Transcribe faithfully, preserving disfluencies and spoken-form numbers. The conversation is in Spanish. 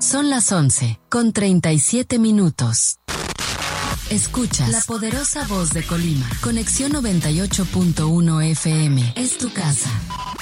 Son las once, con treinta y siete minutos. Escuchas la poderosa voz de Colima. Conexión noventa y ocho punto uno F M. Es tu casa.